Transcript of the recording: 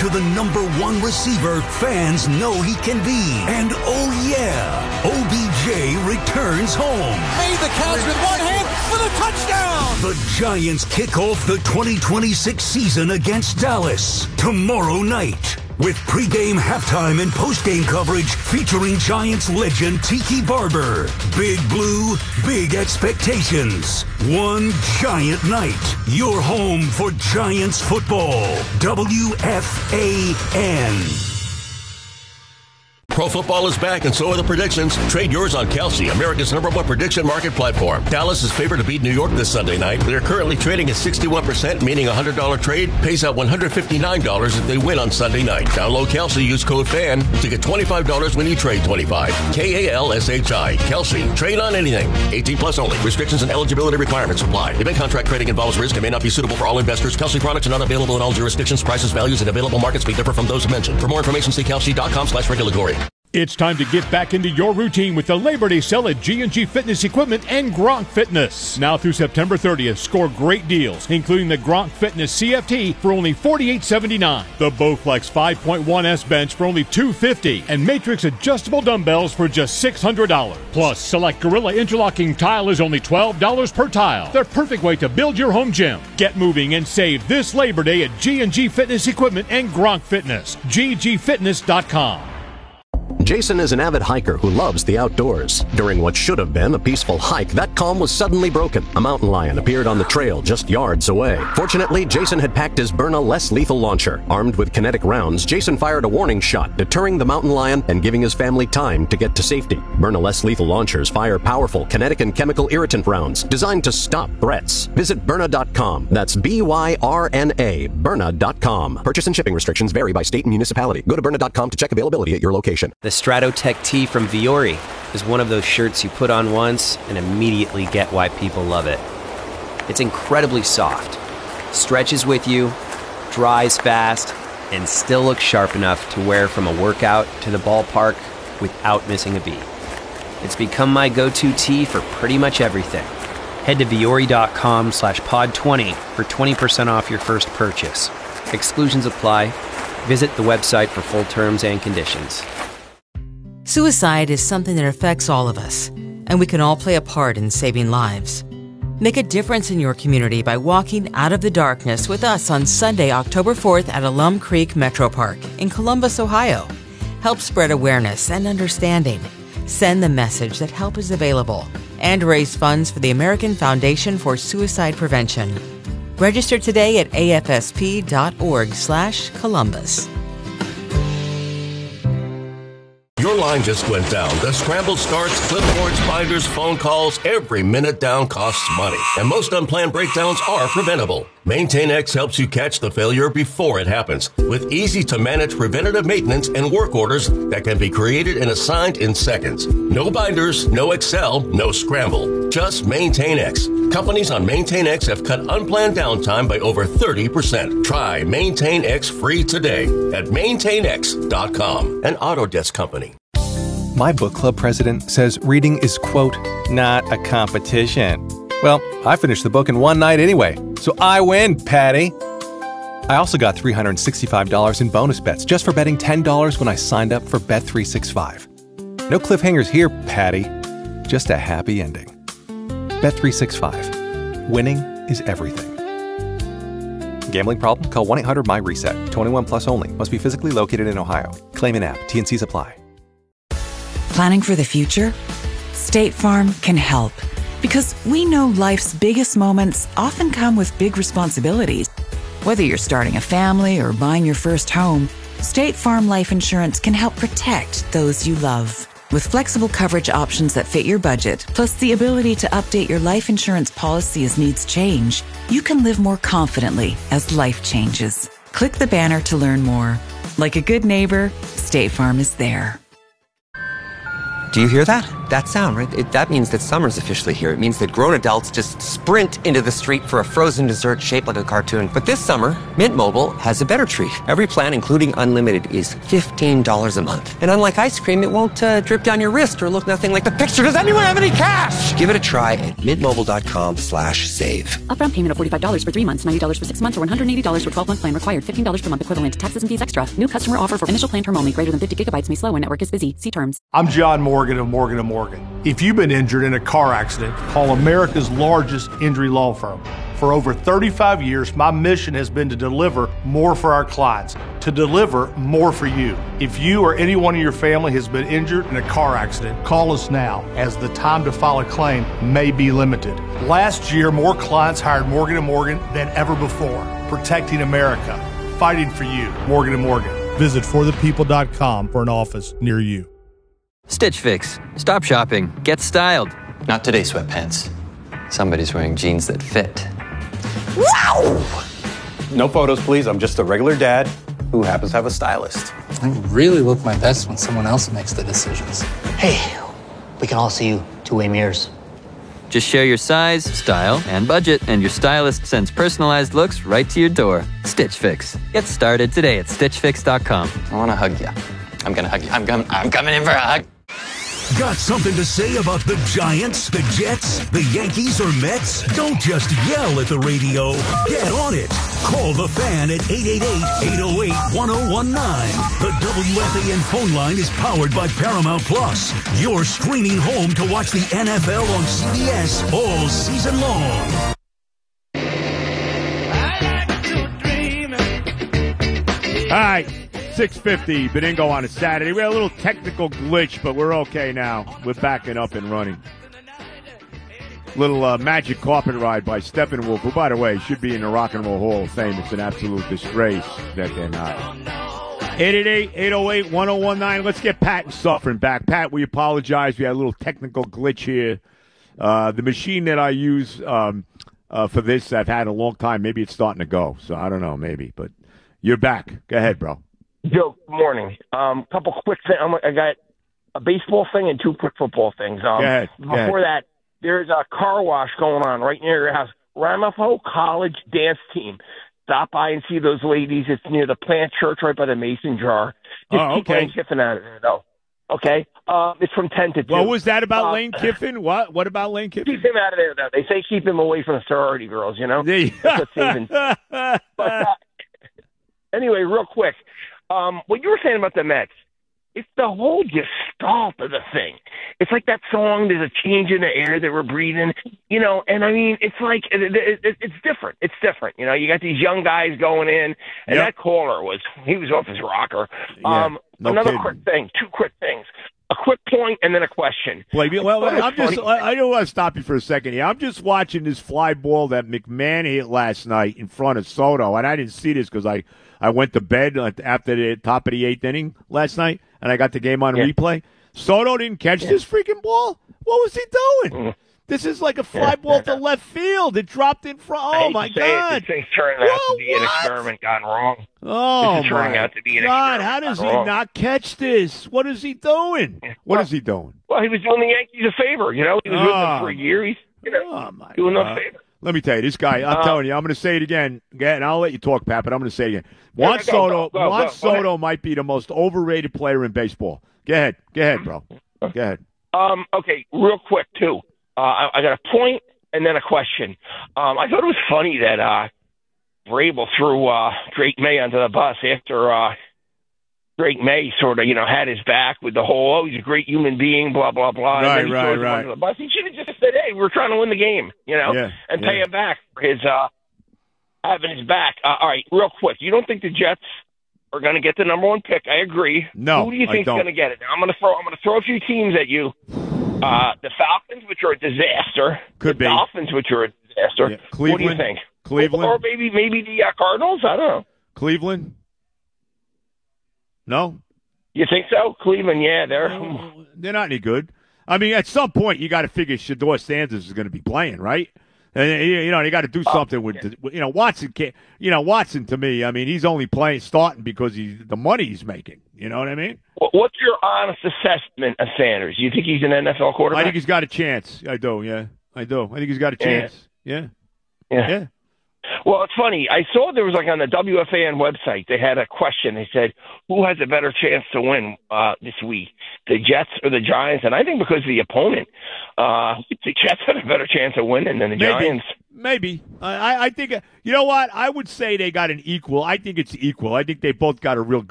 into the #1 receiver fans know he can be. And oh yeah, OBJ returns home. Made the catch with one hand for the touchdown. The Giants kick off the 2026 season against Dallas tomorrow night. With pregame, halftime, and postgame coverage featuring Giants legend Tiki Barber. Big Blue, big expectations. One giant night. Your home for Giants football. WFAN. Pro football is back, and so are the predictions. Trade yours on Kalshi, America's #1 prediction market platform. Dallas is favored to beat New York this Sunday night. They're currently trading at 61%, meaning a $100 trade pays out $159 if they win on Sunday night. Download Kalshi, use code FAN to get $25 when you trade 25. KALSHI. Kalshi. Trade on anything. 18 plus only. Restrictions and eligibility requirements apply. Event contract trading involves risk and may not be suitable for all investors. Kalshi products are not available in all jurisdictions. Prices, values, and available markets may differ from those mentioned. For more information, see kalshi.com/regulatory. It's time to get back into your routine with the Labor Day sale at G&G Fitness Equipment and Gronk Fitness. Now through September 30th, score great deals, including the Gronk Fitness CFT for only $48.79, the Bowflex 5.1S bench for only $250, and Matrix adjustable dumbbells for just $600. Plus, select Gorilla interlocking tile is only $12 per tile. They're perfect way to build your home gym. Get moving and save this Labor Day at G&G Fitness Equipment and Gronk Fitness. GGFitness.com. Jason is an avid hiker who loves the outdoors. During what should have been a peaceful hike, that calm was suddenly broken. A mountain lion appeared on the trail just yards away. Fortunately, Jason had packed his Byrna less lethal launcher. Armed with kinetic rounds, Jason fired a warning shot, deterring the mountain lion and giving his family time to get to safety. Byrna less lethal launchers fire powerful kinetic and chemical irritant rounds designed to stop threats. Visit Byrna.com. That's BYRNA. Byrna.com. Purchase and shipping restrictions vary by state and municipality. Go to Byrna.com to check availability at your location. The Stratotech tee from Viore is one of those shirts you put on once and immediately get why people love it. It's incredibly soft, stretches with you, dries fast, and still looks sharp enough to wear from a workout to the ballpark without missing a beat. It's become my go-to tee for pretty much everything. Head to Viore.com/pod20 for 20% off your first purchase. Exclusions apply. Visit the website for full terms and conditions. Suicide is something that affects all of us, and we can all play a part in saving lives. Make a difference in your community by walking out of the darkness with us on Sunday, October 4th at Alum Creek Metro Park in Columbus, Ohio. Help spread awareness and understanding. Send the message that help is available and raise funds for the American Foundation for Suicide Prevention. Register today at afsp.org/Columbus. Your line just went down. The scramble starts, clipboards, binders, phone calls. Every minute down costs money. And most unplanned breakdowns are preventable. MaintainX helps you catch the failure before it happens with easy-to-manage preventative maintenance and work orders that can be created and assigned in seconds. No binders, no Excel, no scramble. Just MaintainX. Companies on MaintainX have cut unplanned downtime by over 30%. Try MaintainX free today at maintainx.com, an Autodesk company. My book club president says reading is, quote, not a competition. Well, I finished the book in one night anyway, so I win, Patty. I also got $365 in bonus bets just for betting $10 when I signed up for Bet365. No cliffhangers here, Patty. Just a happy ending. Bet365. Winning is everything. Gambling problem? Call 1-800-MY-RESET. 21 plus only. Must be physically located in Ohio. Claim an app. T&Cs apply. Planning for the future? State Farm can help. Because we know life's biggest moments often come with big responsibilities. Whether you're starting a family or buying your first home, State Farm Life Insurance can help protect those you love. With flexible coverage options that fit your budget, plus the ability to update your life insurance policy as needs change, you can live more confidently as life changes. Click the banner to learn more. Like a good neighbor, State Farm is there. Do you hear that? That sound, right? That means that summer's officially here. It means that grown adults just sprint into the street for a frozen dessert shaped like a cartoon. But this summer, Mint Mobile has a better treat. Every plan, including unlimited, is $15 a month. And unlike ice cream, it won't drip down your wrist or look nothing like the picture. Does anyone have any cash? Give it a try at mintmobile.com/save. Upfront payment of $45 for 3 months, $90 for 6 months, or $180 for 12-month plan required. $15 per month equivalent. Taxes and fees extra. New customer offer for initial plan term only. Greater than 50 gigabytes may slow when network is busy. See terms. I'm John Morgan of Morgan & Morgan. If you've been injured in a car accident, call America's largest injury law firm. For over 35 years, my mission has been to deliver more for our clients, to deliver more for you. If you or anyone in your family has been injured in a car accident, call us now, as the time to file a claim may be limited. Last year, more clients hired Morgan & Morgan than ever before, protecting America, fighting for you. Morgan & Morgan. Visit forthepeople.com for an office near you. Stitch Fix. Stop shopping. Get styled. Not today, sweatpants. Somebody's wearing jeans that fit. Wow! No photos, please. I'm just a regular dad who happens to have a stylist. I really look my best when someone else makes the decisions. Hey, we can all see you two-way mirrors. Just share your size, style, and budget, and your stylist sends personalized looks right to your door. Stitch Fix. Get started today at StitchFix.com. I want to hug you. I'm going to hug you. I'm coming in for a hug. Got something to say about the Giants, the Jets, the Yankees, or Mets? Don't just yell at the radio. Get on it. Call the Fan at 888-808-1019. The WFAN phone line is powered by Paramount Plus. Your streaming home to watch the NFL on CBS all season long. All right. 6:50, Benigno on a Saturday. We had a little technical glitch, but we're okay now. We're backing up and running. Little magic carpet ride by Steppenwolf, who, by the way, should be in the Rock and Roll Hall of Fame. It's an absolute disgrace that they're not. 888-808-1019. Let's get Pat and Suffering back. Pat, we apologize. We had a little technical glitch here. The machine that I use for this, I've had a long time. Maybe it's starting to go, so I don't know, maybe. But you're back. Go ahead, bro. Joe, good morning. Couple quick things. I got a baseball thing and two quick football things. Go ahead. Before that, there's a car wash going on right near your house. Ramapo College dance team. Stop by and see those ladies. It's near the Plant Church right by the Mason jar. Just keep Lane Kiffin out of there, though. Okay? It's from 10 to 2. What was that about Lane Kiffin? What about Lane Kiffin? Keep him out of there, though. They say keep him away from the sorority girls, you know? That's what saving. But anyway, real quick. What you were saying about the Mets, it's the whole gestalt of the thing. It's like that song, there's a change in the air that we're breathing, you know, and I mean, it's like, it's different. It's different. You know, you got these young guys going in, and that caller he was off his rocker. Another quick thing, two quick things. A quick point and then a question. I don't want to stop you for a second here. I'm just watching this fly ball that McMahon hit last night in front of Soto, and I didn't see this because I went to bed after the top of the 8th inning last night, and I got the game on replay. Soto didn't catch this freaking ball? What was he doing? This is like a fly ball to left field. It dropped in front. Oh, my God. This thing's turning out to be an experiment gone wrong. Oh, this is turning out to be an experiment. How does he not catch this? What is he doing? What is he doing? Well, he was doing the Yankees a favor. You know, he was with them for a year. He's doing them a favor. Let me tell you, this guy, I'm telling you, I'm going to say it again, and I'll let you talk, Pat, but I'm going to say it again. Juan Soto might be the most overrated player in baseball. Go ahead, bro. Go ahead. Okay, real quick, too. I got a point and then a question. I thought it was funny that Vrabel threw Drake May onto the bus after Drake May sort of, had his back with the whole, he's a great human being, blah, blah, blah. Right, and then he throws him under the bus. He should have just said, hey, we're trying to win the game, and pay him back for his having his back. All right, real quick. You don't think the Jets are going to get the number 1 pick? I agree. No, who do you think is going to get it? Now, I'm going to throw a few teams at you. The Falcons, which are a disaster. Could be. The Dolphins, which are a disaster. Yeah. Cleveland. What do you think? Cleveland. Or maybe the Cardinals? I don't know. Cleveland? No? You think so? Cleveland, yeah. They're not any good. I mean, at some point, you got to figure Shedeur Sanders is going to be playing, right? And they got to do something with Watson. Watson to me, I mean, he's only starting because the money he's making. You know what I mean? What's your honest assessment of Sanders? You think he's an NFL quarterback? I think he's got a chance. I do. Yeah, I do. I think he's got a chance. Yeah. Well, it's funny. I saw there was on the WFAN website, they had a question. They said, who has a better chance to win this week, the Jets or the Giants? And I think because of the opponent, the Jets have a better chance of winning than the Giants. Maybe. I think, you know what? I would say they got an equal. I think it's equal. I think they both got a real